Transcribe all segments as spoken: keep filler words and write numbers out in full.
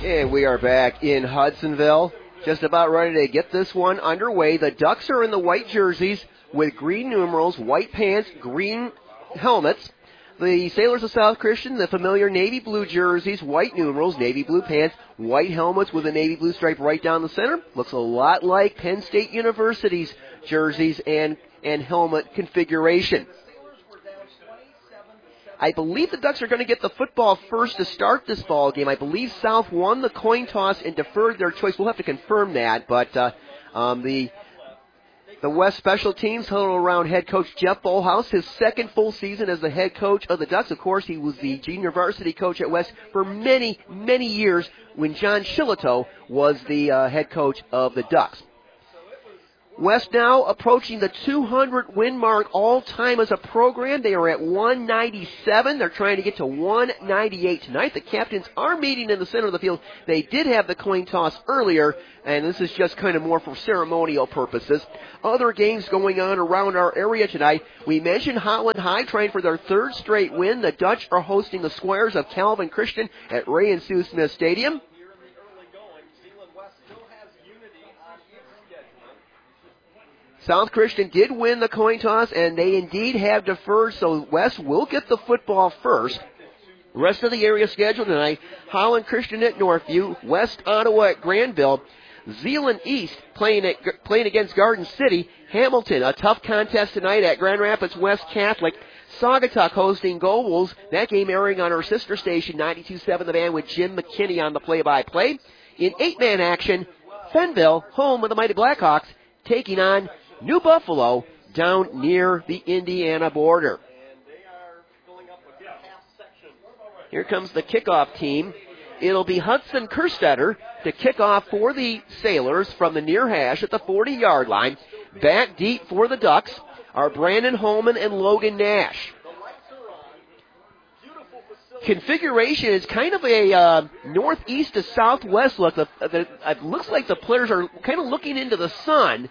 And we are back in Hudsonville, just about ready to get this one underway. The Ducks are in the white jerseys with green numerals, white pants, green helmets. The Sailors of South Christian, the familiar navy blue jerseys, white numerals, navy blue pants, white helmets with a navy blue stripe right down the center. Looks a lot like Penn State University's jerseys and, and helmet configuration. I believe the Ducks are going to get the football first to start this ball game. I believe South won the coin toss and deferred their choice. We'll have to confirm that, but uh, um, the the West special teams huddle around head coach Jeff Bolhouse, his second full season as the head coach of the Ducks. Of course, he was the junior varsity coach at West for many, many years when John Shillito was the uh, head coach of the Ducks. West now approaching the two hundred win mark all-time as a program. They are at one ninety-seven. They're trying to get to one ninety-eight tonight. The captains are meeting in the center of the field. They did have the coin toss earlier, and this is just kind of more for ceremonial purposes. Other games going on around our area tonight. We mentioned Holland High trying for their third straight win. The Dutch are hosting the Squires of Calvin Christian at Ray and Sue Smith Stadium. South Christian did win the coin toss, and they indeed have deferred, so West will get the football first. Rest of the area schedule tonight, Holland Christian at Northview, West Ottawa at Granville, Zeeland East playing at, playing against Garden City, Hamilton, a tough contest tonight at Grand Rapids West Catholic, Saugatuck hosting Gobles, that game airing on our sister station, ninety-two point seven The Van, with Jim McKinney on the play-by-play. In eight-man action, Fenville, home of the Mighty Blackhawks, taking on New Buffalo down near the Indiana border. Here comes the kickoff team. It'll be Hudson Kerstetter to kick off for the Sailors from the near hash at the forty-yard line. Back deep for the Ducks are Brandon Holman and Logan Nash. Configuration is kind of a uh, northeast to southwest look. The, the, it looks like the players are kind of looking into the sun.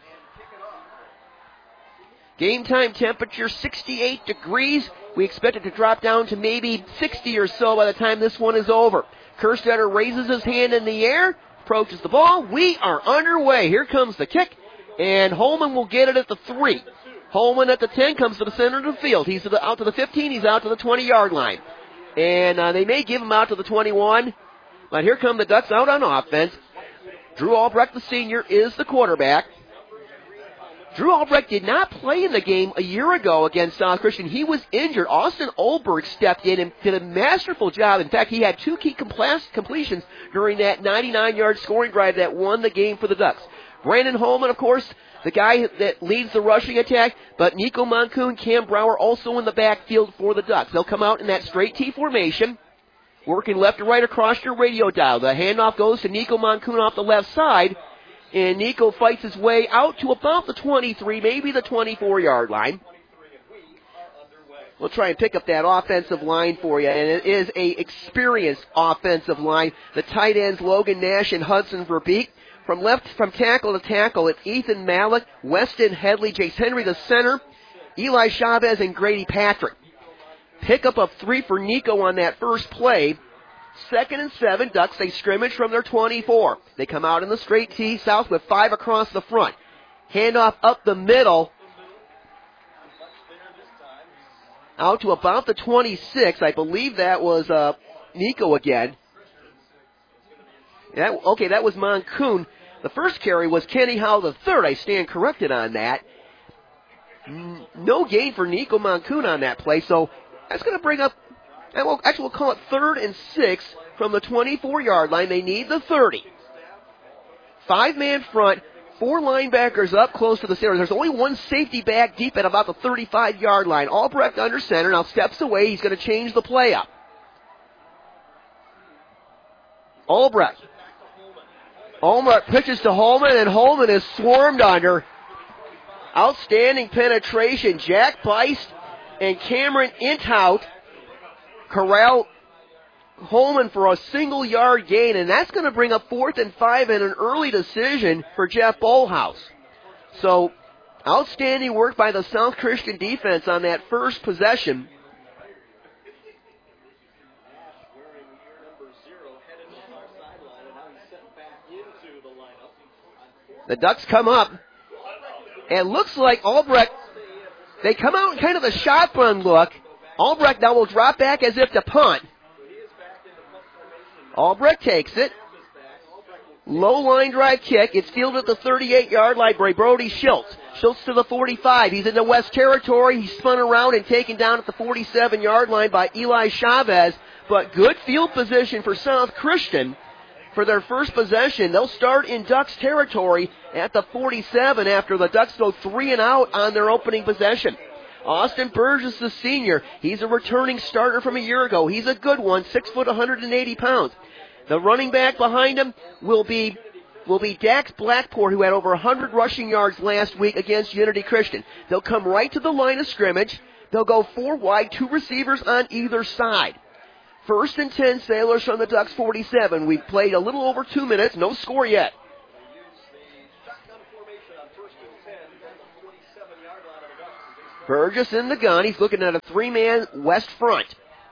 Game time temperature sixty-eight degrees. We expect it to drop down to maybe sixty or so by the time this one is over. Kerstetter raises his hand in the air, approaches the ball. We are underway. Here comes the kick, and Holman will get it at the three. Holman at the ten comes to the center of the field. He's to the, out to the fifteen. He's out to the twenty-yard line. And uh, they may give him out to the twenty-one. But here come the Ducks out on offense. Drew Albrecht, the senior, is the quarterback. Drew Albrecht did not play in the game a year ago against South Christian. He was injured. Austin Olberg stepped in and did a masterful job. In fact, he had two key completions during that ninety-nine-yard scoring drive that won the game for the Ducks. Brandon Holman, of course, the guy that leads the rushing attack, but Nico Moncoon, Cam Brower also in the backfield for the Ducks. They'll come out in that straight T formation, working left to right across your radio dial. The handoff goes to Nico Moncoon off the left side. And Nico fights his way out to about the twenty-three, maybe the twenty-four-yard line. We'll try and pick up that offensive line for you, and it is a experienced offensive line. The tight ends, Logan Nash and Hudson Verbeek. From left, from tackle to tackle, it's Ethan Malik, Weston Headley, Jace Henry, the center, Eli Chavez, and Grady Patrick. Pickup of three for Nico on that first play. Second and seven, Ducks, they scrimmage from their twenty-four. They come out in the straight T south with five across the front. Handoff up the middle. Out to about the twenty-six. I believe that was uh, Nico again. That, okay, that was Moncoon. The first carry was Kenny Howell the third. I stand corrected on that. No gain for Nico Moncoon on that play, so that's going to bring up, actually we'll call it third and six from the twenty-four-yard line. They need the thirty. Five-man front, four linebackers up close to the center. There's only one safety back deep at about the thirty-five-yard line. Albrecht under center, now steps away. He's going to change the play up. Albrecht. Albrecht pitches to Holman, and Holman is swarmed under. Outstanding penetration. Jack Beist and Cameron Intout corral Holman for a single yard gain, and that's going to bring up fourth and five and an early decision for Jeff Bolhouse. So, outstanding work by the South Christian defense on that first possession. The Ducks come up, and looks like Albrecht, they come out in kind of a shotgun look. Albrecht now will drop back as if to punt. Albrecht takes it. Low line drive kick. It's fielded at the thirty-eight-yard line by Brody Schultz. Schultz to the forty-five. He's in the West Territory. He's spun around and taken down at the forty-seven-yard line by Eli Chavez. But good field position for South Christian for their first possession. They'll start in Ducks territory at the forty-seven after the Ducks go three and out on their opening possession. Austin Burgess, the senior. He's a returning starter from a year ago. He's a good one, six foot, one hundred eighty pounds. The running back behind him will be will be Dax Blackport, who had over one hundred rushing yards last week against Unity Christian. They'll come right to the line of scrimmage. They'll go four wide, two receivers on either side. First and ten, Sailors from the Ducks forty-seven. We've played a little over two minutes, no score yet. Burgess in the gun. He's looking at a three-man west front.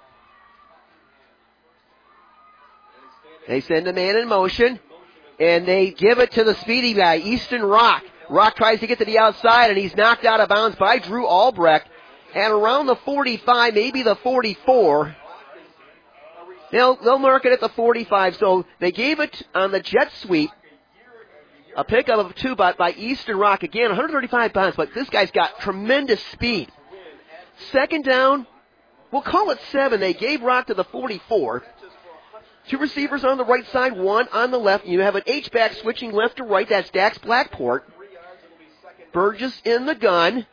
They send a man in motion, and they give it to the speedy guy, Easton Rock. Rock tries to get to the outside, and he's knocked out of bounds by Drew Albrecht. And around the forty-five, maybe the forty-four. They'll, they'll mark it at the forty-five, so they gave it on the jet sweep. A pickup of two by, by Easton Rock. Again, one hundred thirty-five pounds, but this guy's got tremendous speed. Second down, we'll call it seven. They gave Rock to the forty-four. Two receivers on the right side, one on the left. You have an H-back switching left to right. That's Dax Blackport. Burgess in the gun.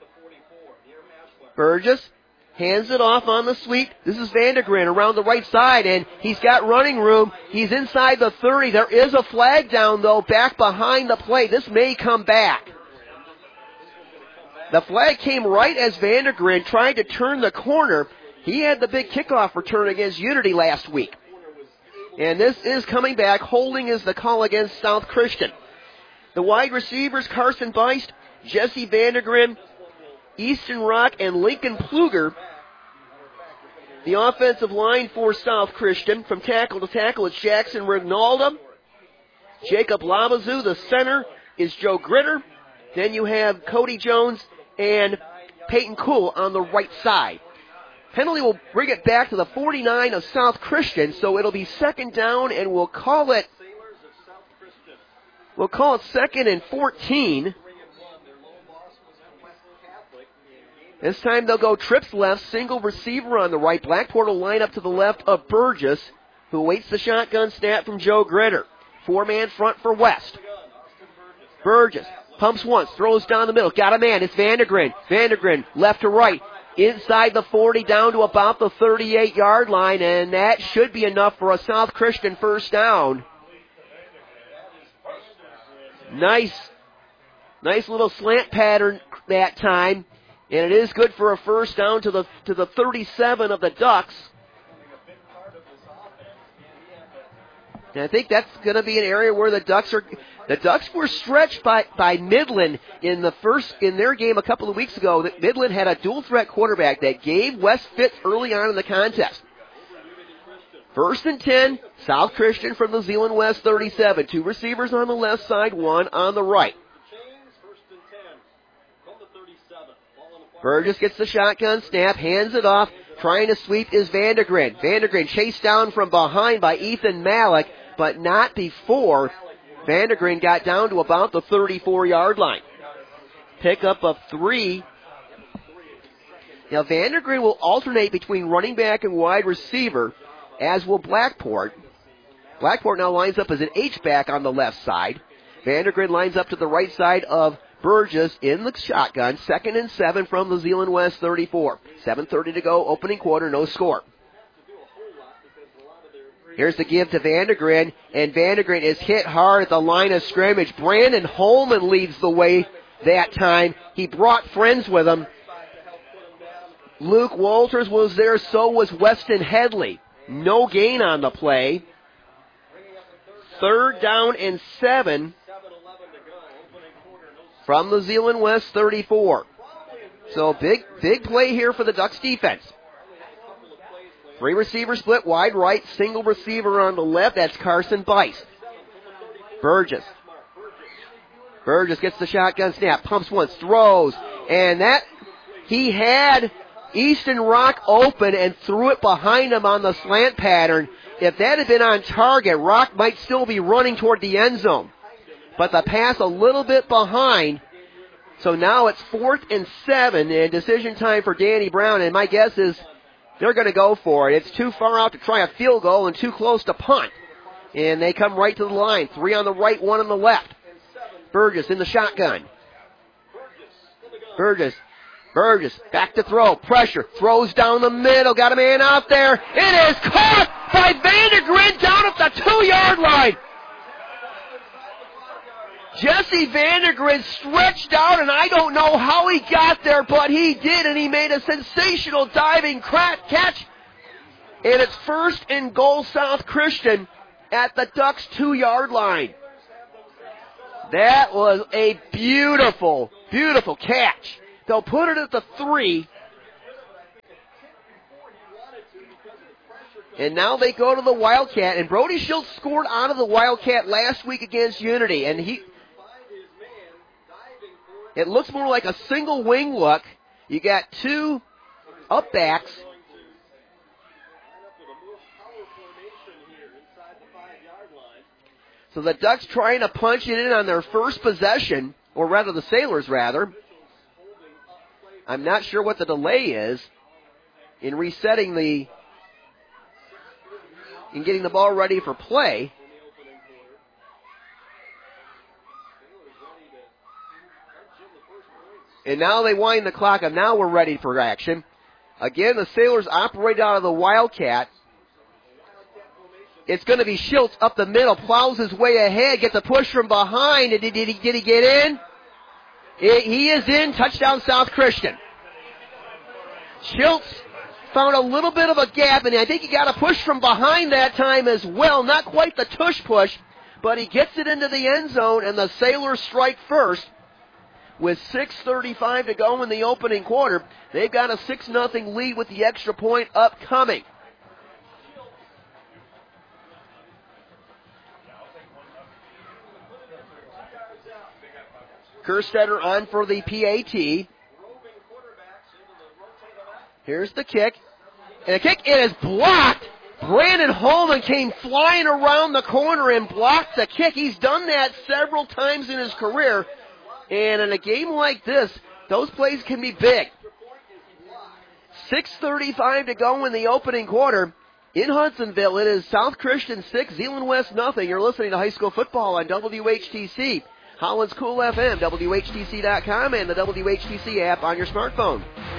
Burgess hands it off on the sweep. This is Vandergren around the right side, and he's got running room. He's inside the thirty. There is a flag down, though, back behind the play. This may come back. The flag came right as Vandergren tried to turn the corner. He had the big kickoff return against Unity last week. And this is coming back. Holding is the call against South Christian. The wide receivers, Carson Beist, Jesse Vandergren, Easton Rock, and Lincoln Pluger. The offensive line for South Christian, from tackle to tackle, it's Jackson Rignalda. Jacob Labazoo, the center, is Joe Gritter. Then you have Cody Jones and Peyton Kuhl on the right side. Penalty will bring it back to the forty-nine of South Christian, so it'll be second down, and we'll call it, we'll call it second and fourteen. This time they'll go trips left, single receiver on the right. Blackport will line up to the left of Burgess, who awaits the shotgun snap from Joe Gritter. Four-man front for West. Burgess pumps once, throws down the middle. Got a man, it's Vandergren. Vandergren left to right. Inside the forty, down to about the thirty-eight-yard line, and that should be enough for a South Christian first down. Nice, nice little slant pattern that time, and it is good for a first down to the to the thirty-seven of the Ducks. And I think that's going to be an area where the Ducks are. The Ducks were stretched by, by Midland in the first in their game a couple of weeks ago. That Midland had a dual threat quarterback that gave West fits early on in the contest. First and ten, South Christian from the Zeeland West thirty-seven. Two receivers on the left side, one on the right. Burgess gets the shotgun snap, hands it off. Trying to sweep is Vandergren. Vandergren chased down from behind by Ethan Malik, but not before Vandergren got down to about the thirty-four-yard line. Pickup of three. Now Vandergren will alternate between running back and wide receiver, as will Blackport. Blackport now lines up as an H-back on the left side. Vandergren lines up to the right side of Burgess in the shotgun. Second and seven from the Zeeland West thirty-four. seven thirty to go, opening quarter, no score. Here's the give to Vandergren, and Vandergren is hit hard at the line of scrimmage. Brandon Holman leads the way that time. He brought friends with him. Luke Walters was there, so was Weston Headley. No gain on the play. Third down and seven from the Zeeland West thirty-four. So big, big play here for the Ducks defense. Three receiver split, wide right, single receiver on the left. That's Carson Beist. Burgess Burgess gets the shotgun snap, pumps once, throws, and that, he had Easton Rock open and threw it behind him on the slant pattern. If that had been on target, Rock might still be running toward the end zone. But the pass a little bit behind. So now it's fourth and seven, and decision time for Danny Brown, and my guess is they're going to go for it. It's too far out to try a field goal and too close to punt. And they come right to the line. Three on the right, one on the left. Burgess in the shotgun. Burgess. Burgess back to throw. Pressure. Throws down the middle. Got a man out there. It is caught by Vandergren down at the two-yard line. Jesse Vandergren stretched out, and I don't know how he got there, but he did, and he made a sensational diving catch. And it's first and goal South Christian at the Ducks' two-yard line. That was a beautiful, beautiful catch. They'll put it at the three. And now they go to the Wildcat, and Brody Schultz scored out of the Wildcat last week against Unity, and he... It looks more like a single wing look. You got two up backs. So the Ducks trying to punch it in on their first possession, or rather the Sailors rather. I'm not sure what the delay is in resetting the, in getting the ball ready for play. And now they wind the clock up. Now we're ready for action. Again, the Sailors operate out of the Wildcat. It's going to be Schultz up the middle, plows his way ahead, gets a push from behind. Did he, did he, did he get in? It, he is in. Touchdown South Christian. Schultz found a little bit of a gap, and I think he got a push from behind that time as well. Not quite the tush push, but he gets it into the end zone, and the Sailors strike first. With six thirty-five to go in the opening quarter, they've got a six nothing lead with the extra point upcoming. Kerstetter on for the P A T. Here's the kick. And the kick, it is blocked. Brandon Holman came flying around the corner and blocked the kick. He's done that several times in his career. And in a game like this, those plays can be big. six thirty-five to go in the opening quarter. In Hudsonville, it is South Christian six, Zeeland West nothing. You're listening to high school football on W H T C. Holland's Cool F M, W H T C dot com, and the W H T C app on your smartphone.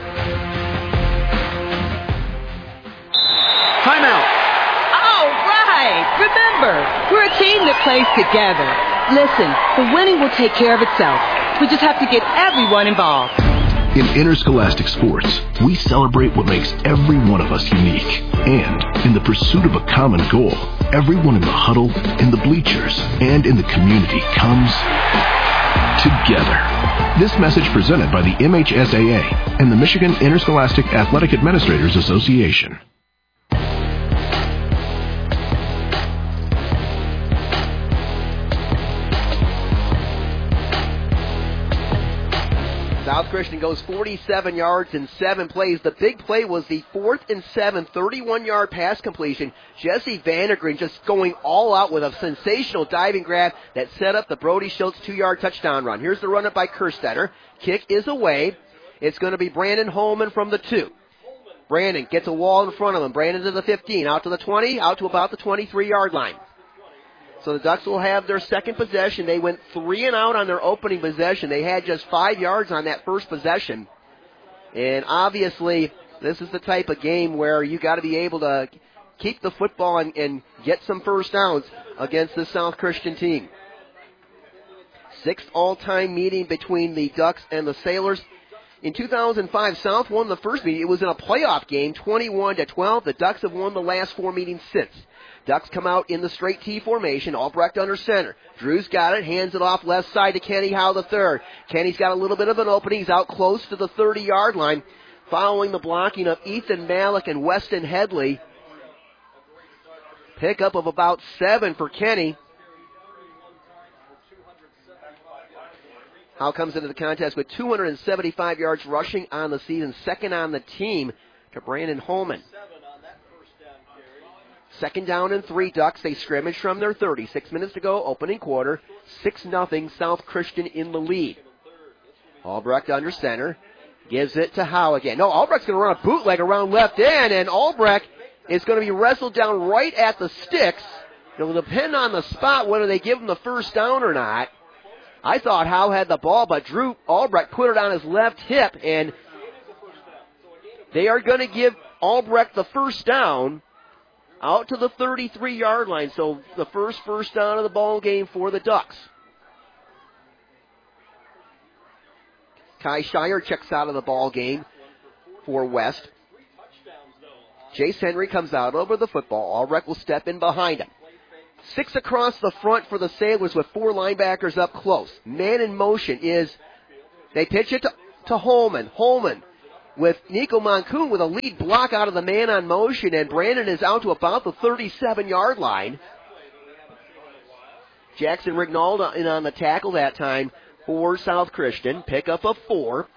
Timeout. All right. Remember, we're a team that plays together. Listen, the winning will take care of itself. We just have to get everyone involved. In interscholastic sports, we celebrate what makes every one of us unique. And in the pursuit of a common goal, everyone in the huddle, in the bleachers, and in the community comes together. This message presented by the M H S A A and the Michigan Interscholastic Athletic Administrators Association. South Christian goes forty-seven yards in seven plays. The big play was the fourth and seven, thirty-one-yard pass completion. Jesse Vandergren just going all out with a sensational diving grab that set up the Brody Schultz two-yard touchdown run. Here's the run up by Kerstetter. Kick is away. It's going to be Brandon Holman from the two. Brandon gets a wall in front of him. Brandon to the fifteen, out to the twenty, out to about the twenty-three-yard line. So the Ducks will have their second possession. They went three and out on their opening possession. They had just five yards on that first possession. And obviously, this is the type of game where you got to be able to keep the football and, and get some first downs against the South Christian team. Sixth all-time meeting between the Ducks and the Sailors. In two thousand five, South won the first meeting. It was in a playoff game, twenty-one to twelve. The Ducks have won the last four meetings since. Ducks come out in the straight T formation. Albrecht under center. Drew's got it. Hands it off left side to Kenny Howe the third. Kenny's got a little bit of an opening. He's out close to the thirty-yard line. Following the blocking of Ethan Malik and Weston Headley. Pickup of about seven for Kenny. Howe comes into the contest with two hundred seventy-five yards rushing on the season, second on the team to Brandon Holman. Second down and three, Ducks. They scrimmage from their thirty. Six minutes to go, opening quarter. six nothing, South Christian in the lead. Albrecht under center. Gives it to Howe again. No, Albrecht's going to run a bootleg around left end, and Albrecht is going to be wrestled down right at the sticks. It will depend on the spot whether they give him the first down or not. I thought Howe had the ball, but Drew Albrecht put it on his left hip, and they are going to give Albrecht the first down out to the thirty-three-yard line. So the first first down of the ball game for the Ducks. Kai Shire checks out of the ball game for West. Jace Henry comes out over the football. Albrecht will step in behind him. Six across the front for the Sailors with four linebackers up close. Man in motion is, they pitch it to, to Holman. Holman with Nico Moncoon with a lead block out of the man on motion, and Brandon is out to about the thirty-seven-yard line. Jackson Rignaldo in on the tackle that time for South Christian. Pick up of four.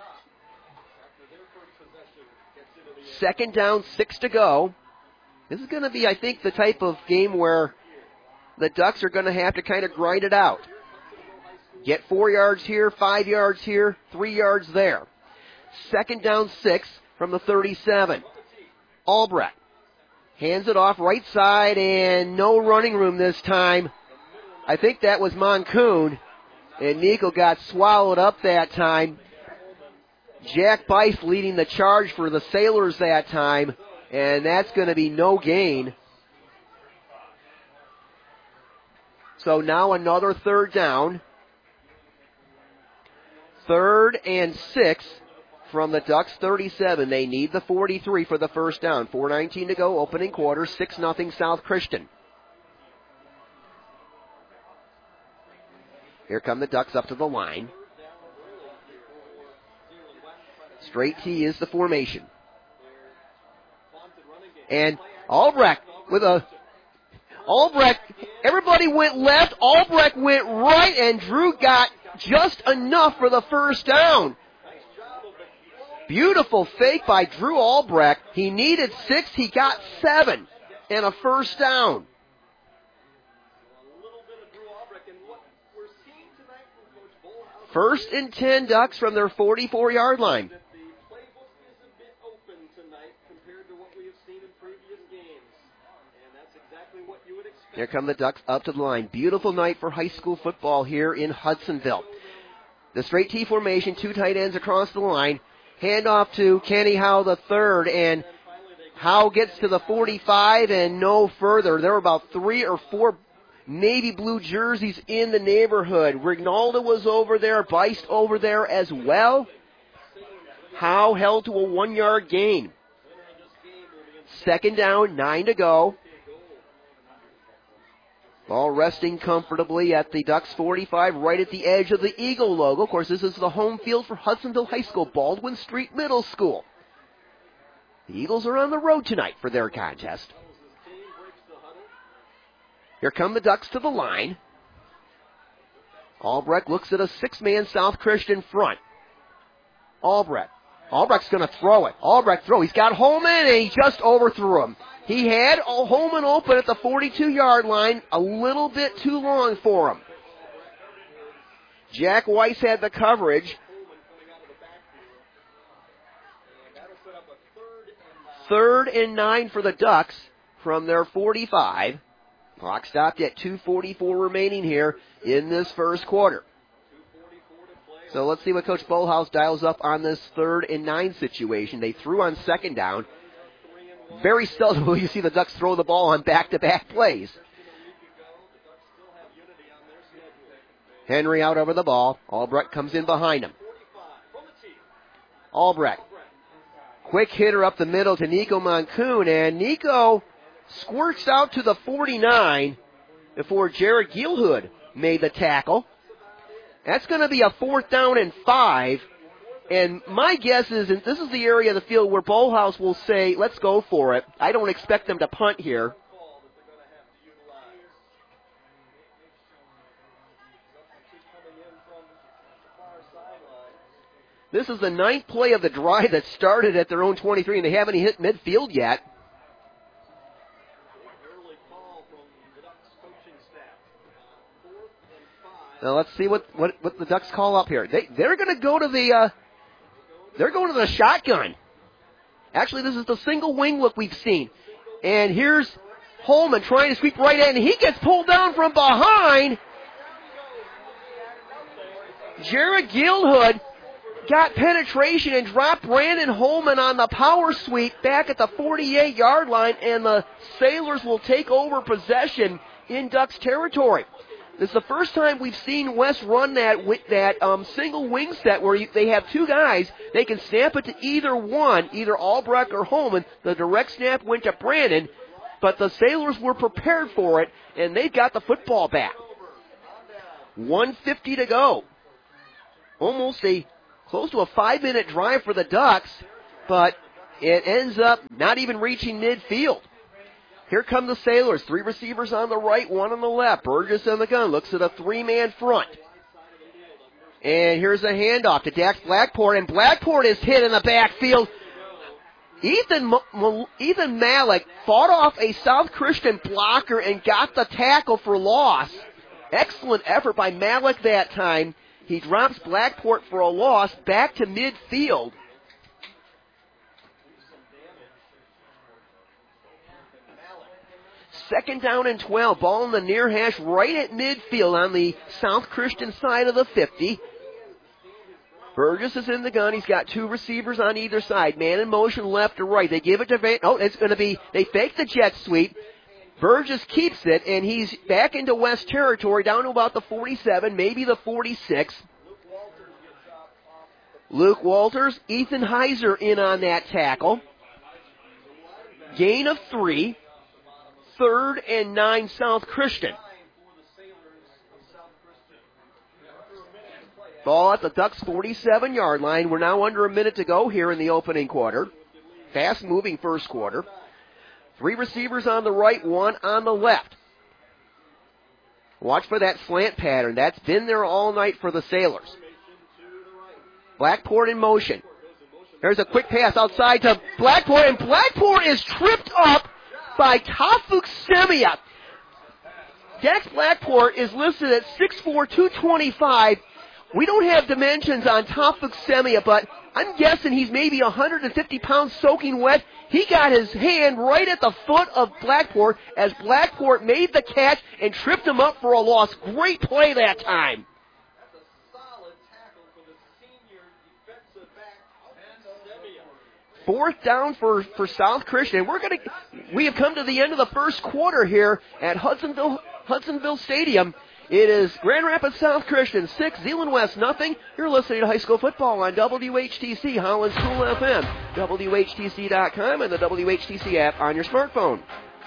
Second down, six to go. This is going to be, I think, the type of game where the Ducks are going to have to kind of grind it out. Get four yards here, five yards here, three yards there. Second down, six from the thirty-seven. Albrecht hands it off right side, and no running room this time. I think that was Moncoon, and Nico got swallowed up that time. Jack Bice leading the charge for the Sailors that time, and that's going to be no gain. So now another third down. Third and six from the Ducks thirty-seven. They need the forty-three for the first down. four nineteen to go, opening quarter, six nothing South Christian. Here come the Ducks up to the line. Straight T is the formation. And Albrecht with a... Albrecht, everybody went left, Albrecht went right, and Drew got just enough for the first down. Beautiful fake by Drew Albrecht. He needed six, he got seven, and a first down. First and ten Ducks from their forty-four-yard line. Here come the Ducks up to the line. Beautiful night for high school football here in Hudsonville. The straight T formation, two tight ends across the line. Handoff to Kenny Howe the third, and Howe gets to the forty-five and no further. There were about three or four navy blue jerseys in the neighborhood. Rignaldo was over there, Beist over there as well. Howe held to a one-yard gain. Second down, nine to go. Ball resting comfortably at the Ducks forty-five, right at the edge of the Eagle logo. Of course, this is the home field for Hudsonville High School, Baldwin Street Middle School. The Eagles are on the road tonight for their contest. Here come the Ducks to the line. Albrecht looks at a six-man South Christian front. Albrecht. Albrecht's going to throw it. Albrecht throw. He's got Holman, and he just overthrew him. He had Holman open at the forty-two-yard line, a little bit too long for him. Jack Weiss had the coverage. Third and nine for the Ducks from their forty-five. Clock stopped at two forty-four remaining here in this first quarter. So let's see what Coach Bolhouse dials up on this third and nine situation. They threw on second down. Very seldom will you see the Ducks throw the ball on back-to-back plays. Henry out over the ball. Albrecht comes in behind him. Albrecht. Quick hitter up the middle to Nico Moncoon, and Nico squirts out to the forty-nine before Jared Gilhood made the tackle. That's going to be a fourth down and five. And my guess is, and this is the area of the field where Bolhouse will say, let's go for it. I don't expect them to punt here. This is the ninth play of the drive that started at their own twenty-three, and they haven't hit midfield yet. Now let's see what, what, what the Ducks call up here. They, they're going to go to the uh, they're going to the shotgun. Actually, this is the single wing look we've seen. And here's Holman trying to sweep right in, and he gets pulled down from behind. Jared Gilhood got penetration and dropped Brandon Holman on the power sweep back at the forty-eight-yard line, and the Sailors will take over possession in Ducks territory. This is the first time we've seen West run that that um, single wing set where you, they have two guys. They can snap it to either one, either Albrecht or Holman. The direct snap went to Brandon, but the Sailors were prepared for it, and they've got the football back. one fifty to go. Almost a close to a five-minute drive for the Ducks, but it ends up not even reaching midfield. Here come the Sailors. Three receivers on the right, one on the left. Burgess in the gun. Looks at a three-man front. And here's a handoff to Dax Blackport, and Blackport is hit in the backfield. Ethan, M- Ethan Malik fought off a South Christian blocker and got the tackle for loss. Excellent effort by Malik that time. He drops Blackport for a loss back to midfield. Second down and twelve. Ball in the near hash right at midfield on the South Christian side of the fifty. Burgess is in the gun. He's got two receivers on either side. Man in motion left to right. They give it to Van. Oh, it's going to be, they fake the jet sweep. Burgess keeps it, and he's back into West territory, down to about the forty-seven, maybe the forty-six. Luke Walters, Ethan Heiser in on that tackle. Gain of three. Third and nine, South Christian. Ball at the Ducks' forty-seven-yard line. We're now under a minute to go here in the opening quarter. Fast-moving first quarter. Three receivers on the right, one on the left. Watch for that slant pattern. That's been there all night for the Sailors. Blackport in motion. There's a quick pass outside to Blackport, and Blackport is tripped up by Tafuk Semia. Dax Blackport is listed at six four, two twenty-five. We don't have dimensions on Tafuk Semia, but I'm guessing he's maybe one hundred fifty pounds soaking wet. He got his hand right at the foot of Blackport as Blackport made the catch and tripped him up for a loss. Great play that time. That's a solid tackle for the senior defensive back, Semia. Fourth down for, for South Christian. We're gonna we have come to the end of the first quarter here at Hudsonville Hudsonville Stadium. It is Grand Rapids South Christian six, Zeeland West nothing. You're listening to high school football on W H T C, Holland's Cool F M, W H T C dot com, and the W H T C app on your smartphone.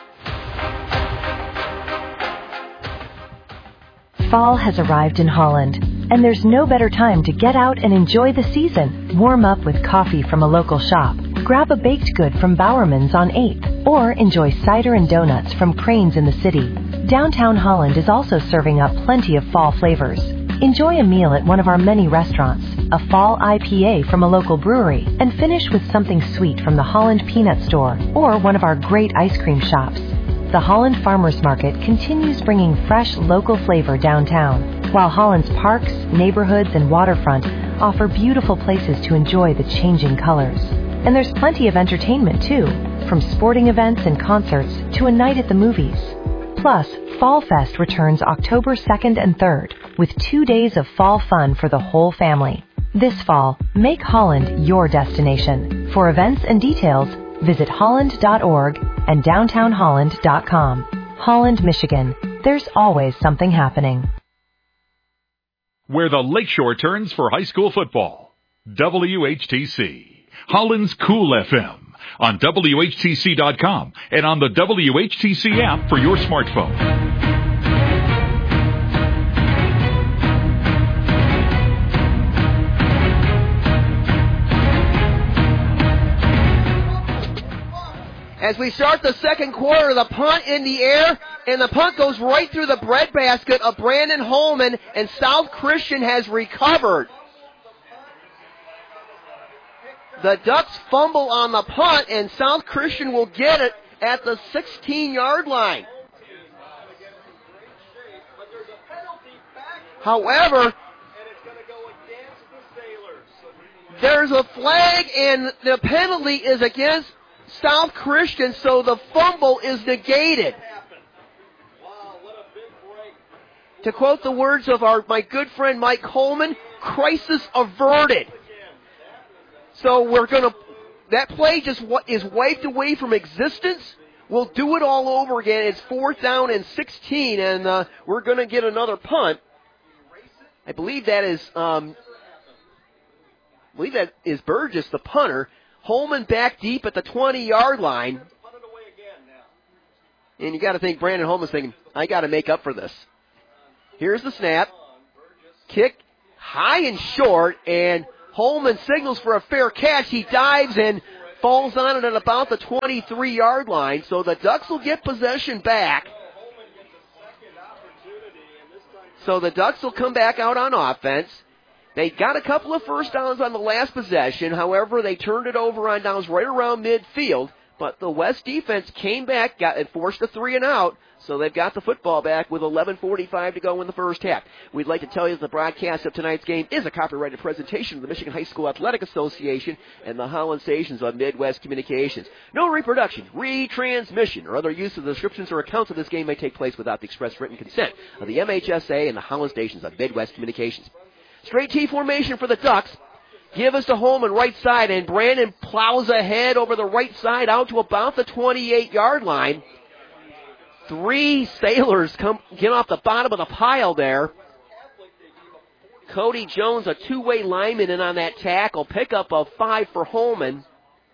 Fall has arrived in Holland, and there's no better time to get out and enjoy the season. Warm up with coffee from a local shop. Grab a baked good from Bowerman's on eighth, or enjoy cider and donuts from Crane's in the city. Downtown Holland is also serving up plenty of fall flavors. Enjoy a meal at one of our many restaurants, a fall I P A from a local brewery, and finish with something sweet from the Holland Peanut Store or one of our great ice cream shops. The Holland Farmers Market continues bringing fresh local flavor downtown, while Holland's parks, neighborhoods, and waterfront offer beautiful places to enjoy the changing colors. And there's plenty of entertainment too, from sporting events and concerts to a night at the movies. Plus, Fall Fest returns October second and third with two days of fall fun for the whole family. This fall, make Holland your destination. For events and details, visit holland dot org and downtown holland dot com. Holland, Michigan. There's always something happening. Where the Lakeshore turns for high school football. W H T C. Holland's Cool F M. On W H T C dot com and on the W H T C app for your smartphone. As we start the second quarter, the punt in the air, and the punt goes right through the breadbasket of Brandon Holman, and South Christian has recovered. The Ducks fumble on the punt, and South Christian will get it at the sixteen-yard line. However, there's a flag, and the penalty is against South Christian, so the fumble is negated. To quote the words of our my good friend Mike Coleman, crisis averted. So we're going to, that play just is wiped away from existence. We'll do it all over again. It's fourth down and sixteen, and uh, we're going to get another punt. I believe that is, um, I believe that is Burgess, the punter. Holman back deep at the twenty-yard line. And you got to think Brandon Holman's thinking, I got to make up for this. Here's the snap. Kick high and short, and Holman signals for a fair catch. He dives and falls on it at about the twenty-three-yard line. So the Ducks will get possession back. So the Ducks will come back out on offense. They got a couple of first downs on the last possession. However, they turned it over on downs right around midfield. But the West defense came back, got and forced a three and out. So they've got the football back with eleven forty-five to go in the first half. We'd like to tell you that the broadcast of tonight's game is a copyrighted presentation of the Michigan High School Athletic Association and the Holland stations of Midwest Communications. No reproduction, retransmission, or other use of the descriptions or accounts of this game may take place without the express written consent of the M H S A and the Holland stations of Midwest Communications. Straight T formation for the Ducks. Give us to Holman right side, and Brandon plows ahead over the right side out to about the twenty-eight-yard line. Three Sailors come get off the bottom of the pile there. Cody Jones, a two-way lineman, in on that tackle. Pickup of five for Holman.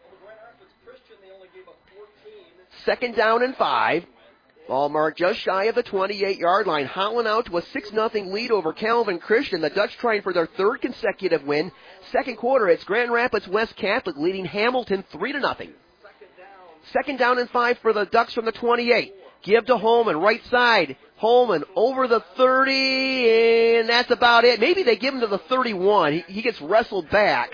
Second down and five. Ball marked just shy of the twenty-eight-yard line. Holland out to a six nothing lead over Calvin Christian. The Dutch trying for their third consecutive win. Second quarter, it's Grand Rapids West Catholic leading Hamilton three to nothing. Second down and five for the Ducks from the twenty-eight. Give to Holman, right side. Holman over the thirty, and that's about it. Maybe they give him to the thirty-one. He, he gets wrestled back.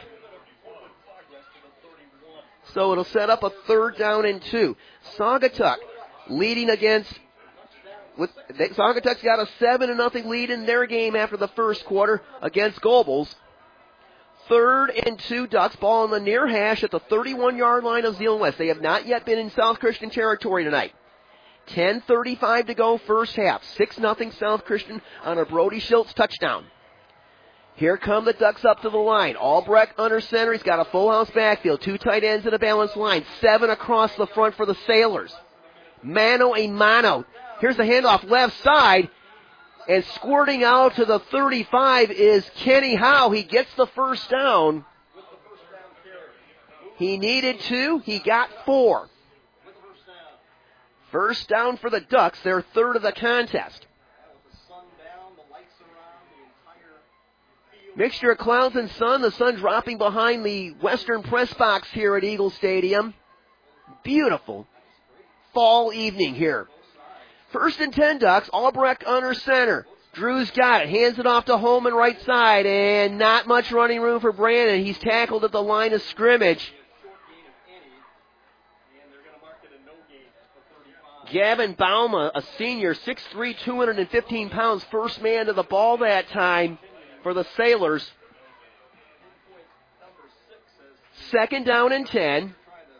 So it'll set up a third down and two. Saugatuck leading against, with Saugatuck's got a seven to nothing lead in their game after the first quarter against Gobles. Third and two Ducks, ball on the near hash at the thirty-one-yard line of Zeeland West. They have not yet been in South Christian territory tonight. ten thirty-five to go, first half. six nothing South Christian on a Brody Schultz touchdown. Here come the Ducks up to the line. Albrecht under center. He's got a full house backfield. Two tight ends in a balanced line. Seven across the front for the Sailors. Mano a mano. Here's the handoff left side. And squirting out to the thirty-five is Kenny Howe. He gets the first down. He needed two. He got four. First down for the Ducks, their third of the contest. Mixture of clouds and sun, the sun dropping behind the western press box here at Eagle Stadium. Beautiful fall evening here. First and ten Ducks, Albrecht under center. Drew's got it, hands it off to Holman right side, and not much running room for Brandon. He's tackled at the line of scrimmage. Gavin Bauma, a senior, six three, two hundred fifteen pounds, first man to the ball that time for the Sailors. Second down and ten.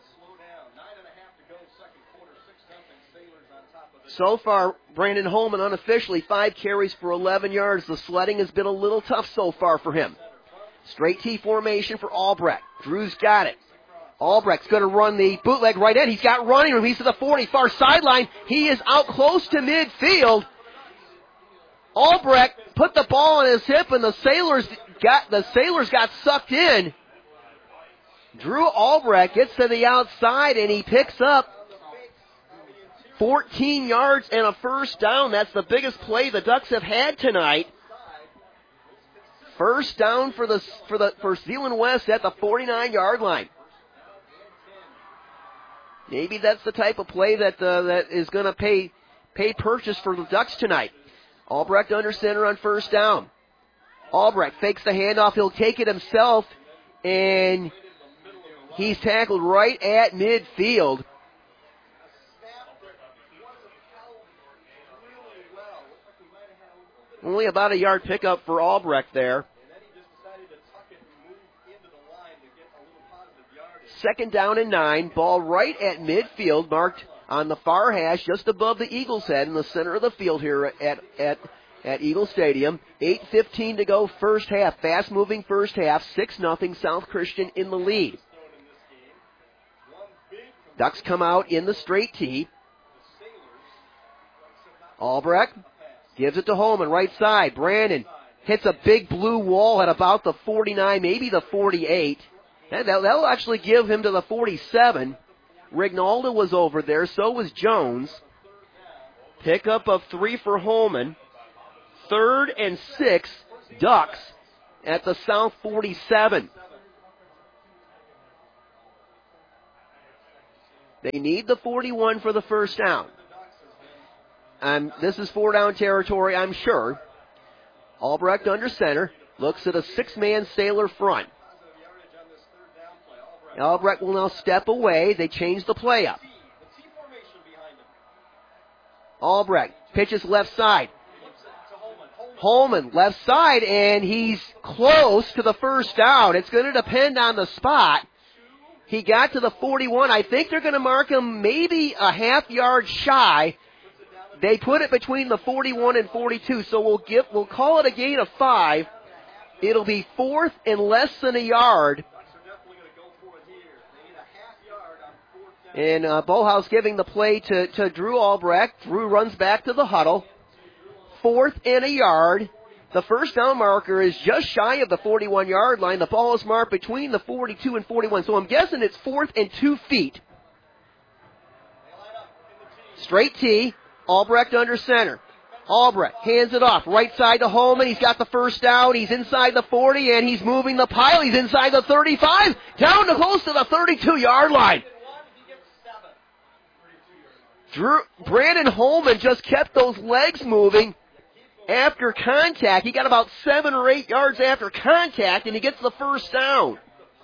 So far, Brandon Holman unofficially five carries for eleven yards. The sledding has been a little tough so far for him. Straight T formation for Albrecht. Drew's got it. Albrecht's going to run the bootleg right in. He's got running room. He's to the forty, far sideline. He is out close to midfield. Albrecht put the ball on his hip, and the Sailors got the Sailors got sucked in. Drew Albrecht gets to the outside, and he picks up fourteen yards and a first down. That's the biggest play the Ducks have had tonight. First down for the for the for Zeeland West at the forty-nine-yard line. Maybe that's the type of play that uh, that is going to pay pay purchase for the Ducks tonight. Albrecht under center on first down. Albrecht fakes the handoff. He'll take it himself, and He's tackled right at midfield. Only about a yard pickup for Albrecht there. Second down and nine. Ball right at midfield, marked on the far hash, just above the Eagles' head in the center of the field here at at, at Eagle Stadium. eight fifteen to go first half. Fast-moving first half. six nothing South Christian in the lead. Ducks come out in the straight tee. Albrecht gives it to Holman, right side. Brandon hits a big blue wall at about the forty-nine, maybe the forty-eight. And that'll actually give him to the forty-seven. Rignaldo was over there, so was Jones. Pickup of three for Holman. Third and six, Ducks at the South forty-seven. They need the forty-one for the first down. And this is four down territory, I'm sure. Albrecht under center. Looks at a six-man Sailor front. Albrecht will now step away. They change the play up. Albrecht pitches left side. Holman left side, and he's close to the first down. It's going to depend on the spot. He got to the forty-one. I think they're going to mark him maybe a half yard shy. They put it between the forty-one and forty-two, so we'll give we'll call it a gain of five. It'll be fourth and less than a yard. And uh, Bohaus giving the play to, to Drew Albrecht. Drew runs back to the huddle. Fourth and a yard. The first down marker is just shy of the forty-one-yard line. The ball is marked between the forty-two and forty-one. So I'm guessing it's fourth and two feet. Straight tee. Albrecht under center. Albrecht hands it off. Right side to Holman. He's got the first down. He's inside the forty, and he's moving the pile. He's inside the thirty-five. Down to close to the thirty-two-yard line. Drew, Brandon Holman just kept those legs moving after contact. He got about seven or eight yards after contact, and he gets the first down.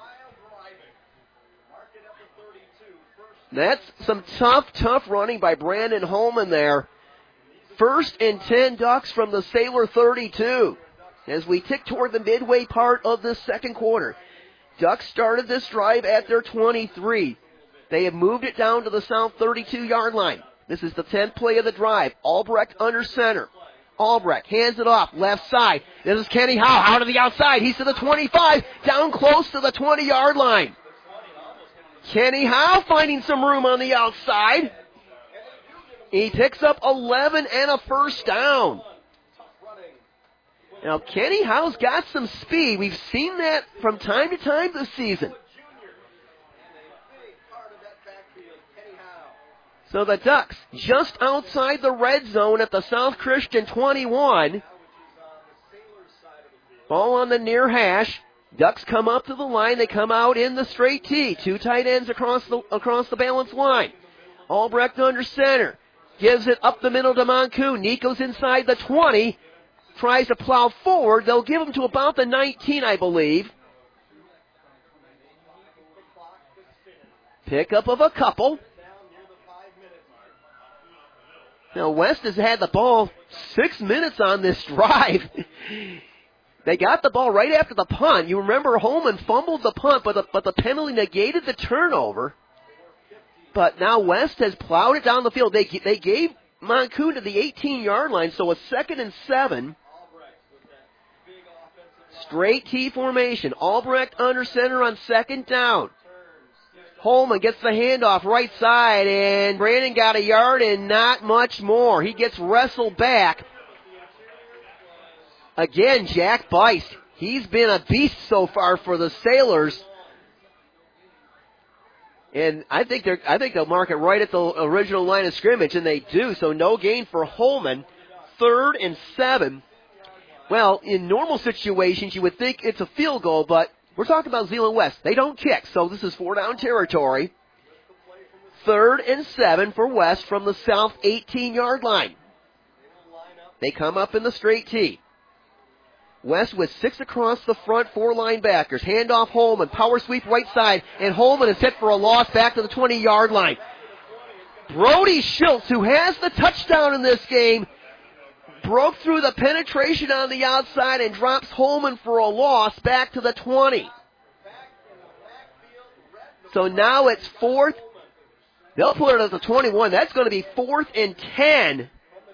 That's some tough, tough running by Brandon Holman there. First and ten Ducks from the Sailor thirty-two as we tick toward the midway part of this second quarter. Ducks started this drive at their twenty-three. They have moved it down to the South thirty-two-yard line. This is the tenth play of the drive. Albrecht under center. Albrecht hands it off, left side. This is Kenny Howe out of the outside. He's to the twenty-five, down close to the twenty-yard line. Kenny Howe finding some room on the outside. He picks up eleven and a first down. Now, Kenny Howe's got some speed. We've seen that from time to time this season. So the Ducks just outside the red zone at the South Christian twenty-one. Ball on the near hash. Ducks come up to the line. They come out in the straight tee. Two tight ends across the across the balance line. Albrecht under center. Gives it up the middle to Moncoon. Nico's inside the twenty. Tries to plow forward. They'll give him to about the nineteen, I believe. Pickup of a couple. Now, West has had the ball six minutes on this drive. They got the ball right after the punt. You remember Holman fumbled the punt, but the, but the penalty negated the turnover. But now West has plowed it down the field. They they gave Moncoon to the eighteen-yard line, so a second and seven. Straight T formation. Albrecht under center on second down. Holman gets the handoff right side, and Brandon got a yard and not much more. He gets wrestled back. Again, Jack Beist. He's been a beast so far for the Sailors. And I think they're I think they'll mark it right at the original line of scrimmage, and they do. So no gain for Holman. Third and seven. Well, in normal situations, you would think it's a field goal, but we're talking about Zeeland West. They don't kick, so this is four down territory. Third and seven for West from the South eighteen-yard line. They come up in the straight tee. West with six across the front, four linebackers. Handoff Holman, power sweep right side, and Holman is hit for a loss back to the twenty-yard line. Brody Schultz, who has the touchdown in this game, broke through the penetration on the outside and drops Holman for a loss back to the twenty. So now it's fourth. They'll put it at the twenty-one. That's going to be fourth and ten.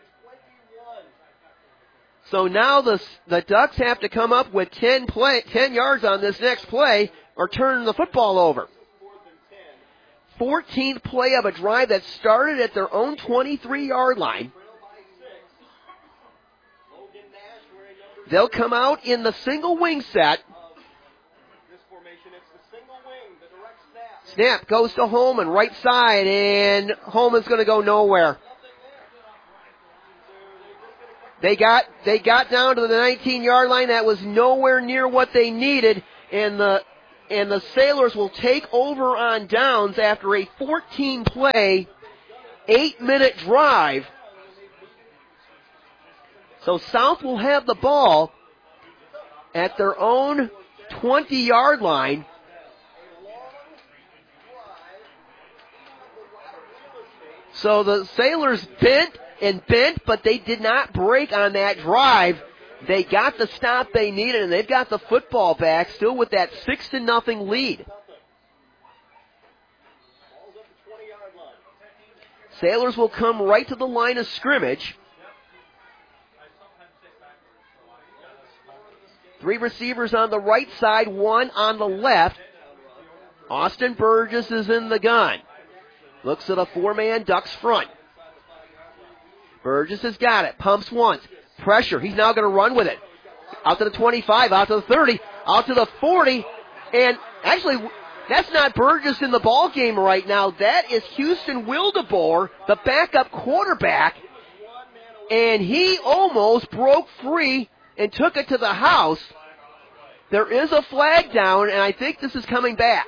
So now the the Ducks have to come up with ten play, ten yards on this next play or turn the football over. fourteenth play of a drive that started at their own twenty-three-yard line. They'll come out in the single wing set. Snap goes to Holman, right side, and Holman's going to go nowhere. They got they got down to the nineteen-yard line. That was nowhere near what they needed, and the and the Sailors will take over on downs after a fourteen-play, eight-minute drive. So South will have the ball at their own twenty-yard line. So the Sailors bent and bent, but they did not break on that drive. They got the stop they needed, and they've got the football back, still with that six to nothing lead. Sailors will come right to the line of scrimmage. Three receivers on the right side, one on the left. Austin Burgess is in the gun. Looks at a four-man Ducks front. Burgess has got it. Pumps once. Pressure. He's now going to run with it. Out to the twenty-five, out to the thirty, out to the forty. And actually, that's not Burgess in the ball game right now. That is Houston Wildeboer, the backup quarterback. And he almost broke free and took it to the house. There is a flag down, and I think this is coming back.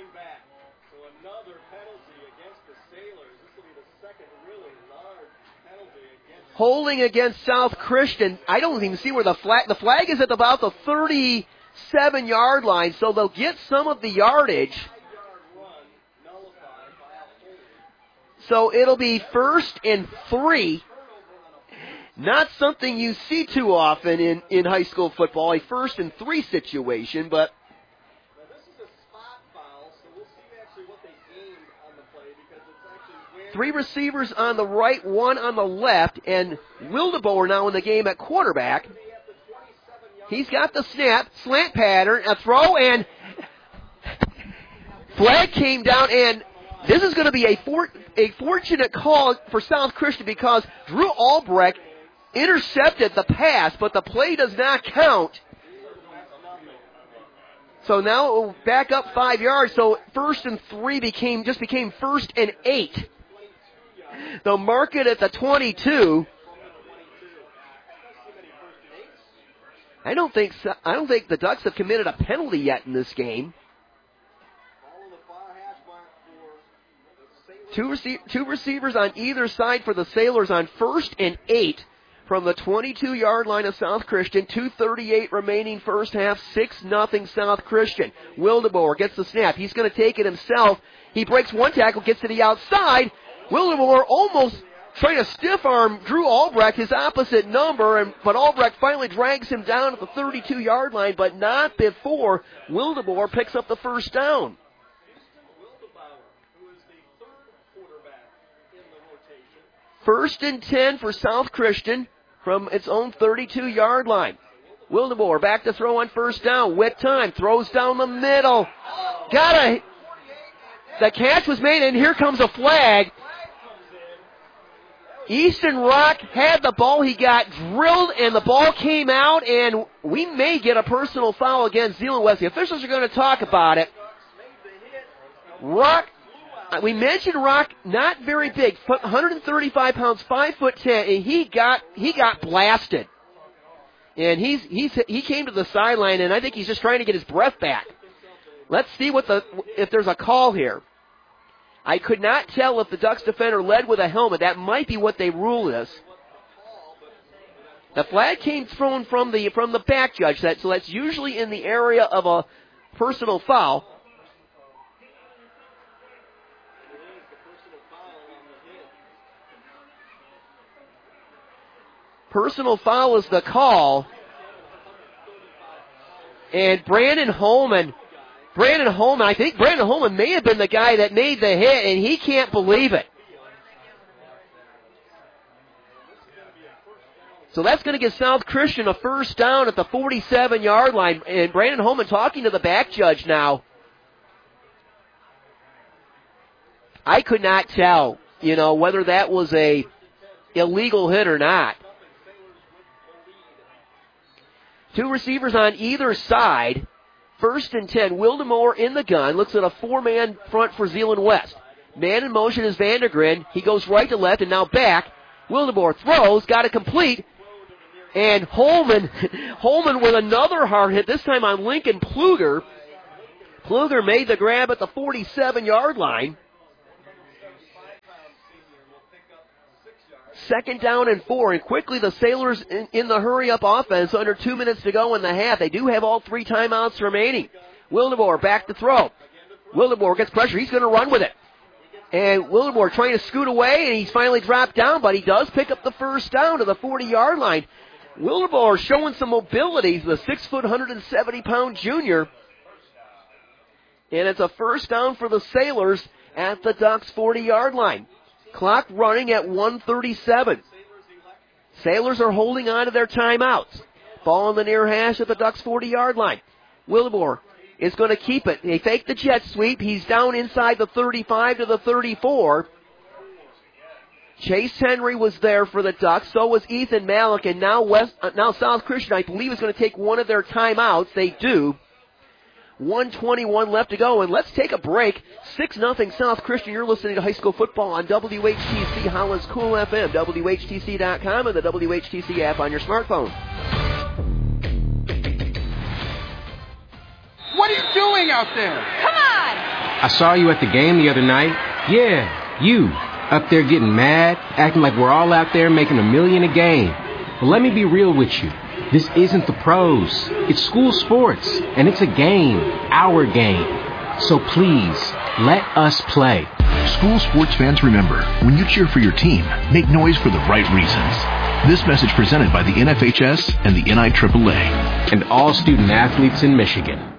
Holding against South Christian. I don't even see where the flag, the flag is at about the thirty-seven-yard line, so they'll get some of the yardage. So it'll be first and three. Not something you see too often in, in high school football, a first and three situation, but three receivers on the right, one on the left, and Wildeboer now in the game at quarterback. He's got the snap, slant pattern, a throw, and flag came down, and this is going to be a, for, a fortunate call for South Christian because Drew Albrecht intercepted the pass, but the play does not count. So now it will back up five yards, so first and three became just became first and eight. They'll mark it at the twenty-two. I don't think so, I don't think the Ducks have committed a penalty yet in this game. Two, rece- two receivers on either side for the Sailors on first and eight from the twenty-two-yard line of South Christian. two thirty-eight remaining first half, six nothing South Christian. Wildeboer gets the snap. He's going to take it himself. He breaks one tackle, gets to the outside. Wildeboer almost trying to stiff arm Drew Albrecht, his opposite number, and but Albrecht finally drags him down at the thirty-two-yard line, but not before Wildeboer picks up the first down. First and ten for South Christian from its own thirty-two-yard line. Wildeboer back to throw on first down. With time, throws down the middle. Got a... The catch was made, and here comes a flag. Easton Rock had the ball. He got drilled, and the ball came out, and we may get a personal foul against Zeeland West. The officials are going to talk about it. Rock... We mentioned Rock, not very big, one hundred thirty-five pounds, five foot ten, and he got he got blasted. And he's he's he came to the sideline, and I think he's just trying to get his breath back. Let's see what the if there's a call here. I could not tell if the Ducks defender led with a helmet. That might be what they rule this. The flag came thrown from the from the back judge, that so that's usually in the area of a personal foul. Personal foul is the call. And Brandon Holman, Brandon Holman, I think Brandon Holman may have been the guy that made the hit, and he can't believe it. So that's going to give South Christian a first down at the forty-seven-yard line. And Brandon Holman talking to the back judge now. I could not tell, you know, whether that was a illegal hit or not. Two receivers on either side. First and ten. Wildemore in the gun. Looks at a four-man front for Zeeland West. Man in motion is Vandergren. He goes right to left and now back. Wildemore throws. Got it complete. And Holman, Holman with another hard hit, this time on Lincoln Pluger. Pluger made the grab at the forty-seven-yard line. Second down and four, and quickly the Sailors in, in the hurry-up offense under two minutes to go in the half. They do have all three timeouts remaining. Wildemore back to throw. Wildemore gets pressure. He's going to run with it. And Wildemore trying to scoot away, and he's finally dropped down, but he does pick up the first down to the forty-yard line. Wildemore showing some mobility, the six foot, one hundred seventy pound junior. And it's a first down for the Sailors at the Ducks forty-yard line. Clock running at one thirty-seven. Sailors are holding on to their timeouts. Ball on the near hash at the Ducks forty-yard line. Wildemore is going to keep it. They fake the jet sweep. He's down inside the thirty-five to the thirty-four. Chase Henry was there for the Ducks. So was Ethan Malik. And now West, uh, now South Christian, I believe, is going to take one of their timeouts. They do. one twenty-one left to go, and let's take a break. six nothing South Christian. You're listening to high school football on W H T C Holland's Cool F M, W H T C dot com, and the W H T C app on your smartphone. What are you doing out there? Come on! I saw you at the game the other night. Yeah, you. Up there getting mad, acting like we're all out there making a million a game. Well, let me be real with you. This isn't the pros. It's school sports, and it's a game, our game. So please, let us play. School sports fans, remember, when you cheer for your team, make noise for the right reasons. This message presented by the N F H S and the N I A A A. And all student athletes in Michigan.